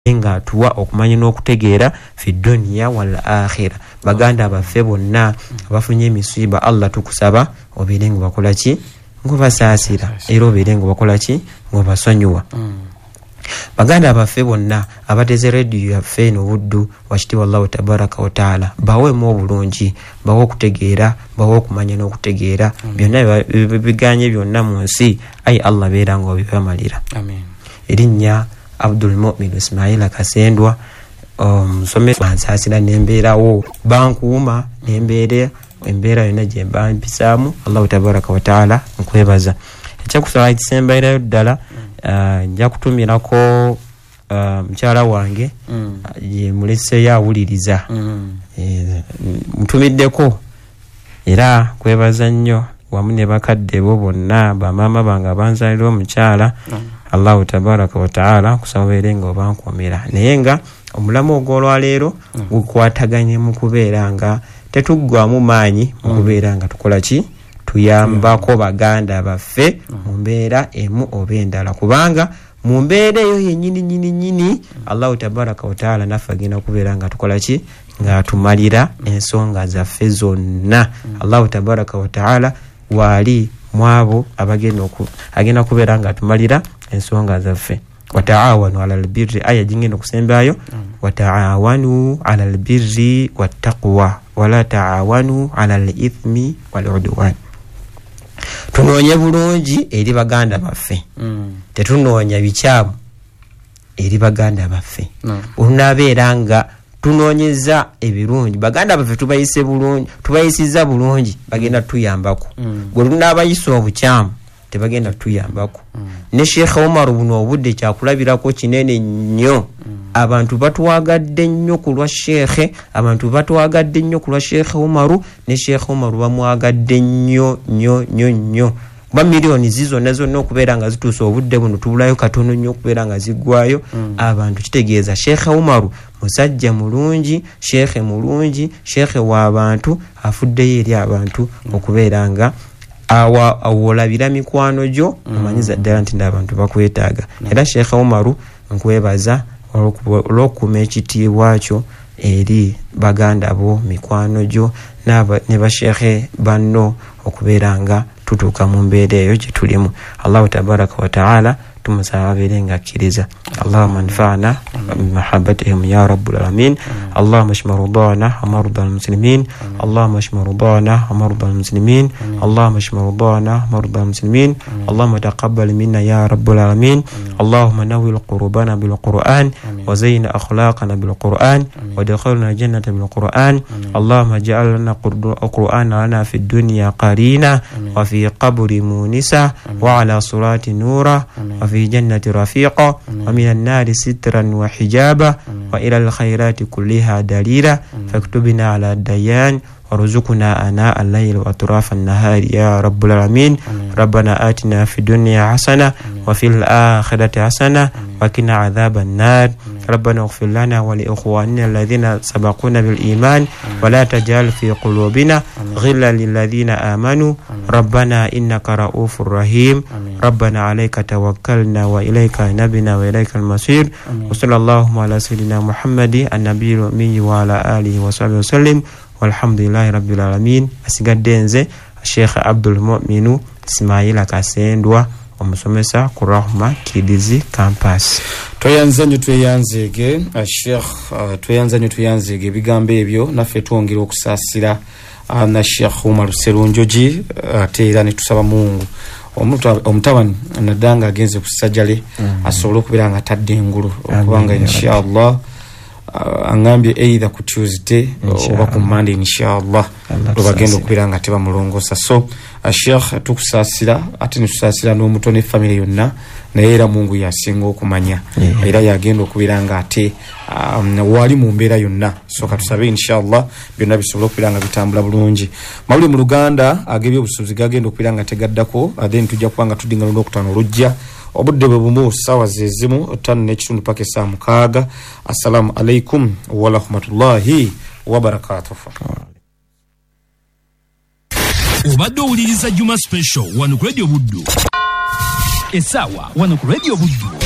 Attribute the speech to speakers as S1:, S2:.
S1: nga atuwa okumanya n'okutegeera fi dunya wal akhira. Baganda baffe bonna abafunye emisiba Allah tukusaba obeere nga bakola ki ngobasaasira era obeere nga bakola ki ngobasonyiwa. Baganda baffe bonna abateze radio yaffe n'obuddu wakitiibwa Allahu tabaraka wa taala baweemu obulungi, bawe okutegeera, bawe okumanya n'okutegeera byonna biganye byonna mu nsi ayi Allah beera nga obibamalira. Erinnya Abdul Mu'min Ismaila Kasendwa musomesa bansaasira n'embeerawo bankuuma embeera yonna gye bampisaamu Allahu tabaraka wa taala nkwebaza. Ekyakusaba ekisembairayo ddala nja kutumirako mukyala wange ye muleseyo awuliriza mutumiddeko era kwebaza nnyo wamu ne bakadde bo bonna bamaama bange abanzalira omukyala Allahu tabaraka wa taala kusabeere nga obankuumira. Naye nga omulamu ogw'olwaleero gukwataganye mu kubeera nga tetuggwamu maanyi mu kubeera nga tukola ki tuyambako baganda baffe mu mbeera emu oba endala, kubanga mu mbeera eyo yennyini Allahu tabaraka wa taala naffe agenda kubeera nga tukola ki nga tumalira ensonga zaffe zonna. Allahu tabaraka wa taala waali mwabo agenda kubeera nga tumalira ensonga zaffe. Wataawanu ala albirri, aya jingenda okusembayo wataawanu ala albirri wattaqwa wala taawanu ala alithmi waludwan. Tunoonye bulungi eri baganda baffe, tetunoonya bikyamu eri baganda baffe. Olunabeera nga tunoonyeza ebirungi baganda baffe tubayisiza bulungi bagenda tuyambako. Gwe lunabayisa obukyamu tebagenda tuyambako. Ne Sheikh Omar buno obudde kyakulabirako kinene nnyo. Abantu batwagadde nnyo ku lwa Sheikh, abantu batwagadde nnyo ku lwa Sheikh Omaru, ne Sheikh Omaru bamwagadde nnyo. Ba milioni zizo nazo n'okubeera nga zituusa obudde buno tubulayo katono nnyo okubeera nga ziggwayo. Abantu kitegeeza Sheikh Omaru musajja mulungi, Sheikh mulungi, Sheikh w'abantu, afuddeyo eri abantu okubeera nga awolabira mikwano gyo omanyiza ddala nti n'abantu bakwetaaga. Era Sheikh Omaru nkwebaza olw'okukuuma ekitiibwa kyo eri baganda bo, mikwano gyo ne bashekhe banno okubeera nga tutuuka mu mbeera eyo gye tulimu. Allahu tabaraka wa taala tumusaba abeere nga akkiriza. Allahumma anfa'na bimahabbatihim ya rabbul alamin. Allahumma ashfi mardana wa mardal muslimin. Allahumma ashfi mardana wa mardal muslimin. Allahumma ashfi mardana wa mardal muslimin. Allahumma taqabbal minna ya rabbul alamin. Allahumma nawwir qulubana bil Qur'an wa zayyin akhlaqana bil Qur'an wa adkhilna jannata bil Qur'an. Allahumma ij'al lana qur'ana lana fid dunya qarina wa fi qabri munisa wa ala surati nura وفي جنة رفيقة ومن النار سترا وحجابا وإلى الخيرات كلها دليلا فاكتبنا على الديان ورزقنا آناء الليل وأطراف النهار يا رب العالمين. ربنا آتنا في الدنيا حسنة وفي الآخرة حسنة وقنا عذاب النار. ربنا اغفر لنا ولإخواننا الذين سبقونا بالإيمان ولا تجعل في قلوبنا غلا للذين آمنوا ربنا إنك رؤوف رحيم. ربنا عليك توكلنا وإليك نبنا وإليك المصير. وصلى الله على سيدنا محمد النبي الأمي وعلى آله وصحبه وسلم walhamdulillahi rabbil alamin. Asigadde nze Sheikh Abdul Mu'min Ismaila Kasendwa omusomesa ku Rahma Kids Campus.
S2: Tweyanzanyo tweyanzege Sheikh tweyanzege ebigambo ebyo naffe twongera okusaasira na Sheikh Omar Serunjoji ate era ne tusaba Mungu omutabani nadanga agenze ku sajjale asobole okubeera nga tadde engulu okubanga inshallah angambye either ku Tuesday oba ku Monday inshallah tubagenda okubeera nga teba mulongosa. So Sheikh tukusaasira ate netusaasira n'omutone family yonna naye era Mungu yasinga okumanya era yagenda okubeera nga ate wali mu mbeera yonna. So katusabe inshallah byonna bisobola okubeera nga bitambula bulungi. Mawulire mu Luganda ag'ebyobusuubuzi gagenda okubeera nga tegaddako then tujja kuba nga tuddingana n'okutaano olujja obudde bwe bumu ssaawa zezimu 5:30 paka 6:00. Assalamu alaikum wa rahmatullahi wa barakatuh.
S3: Obadde owuliriza Juma Special wano ku Radio Buddu. Essaawa wano ku Radio Buddu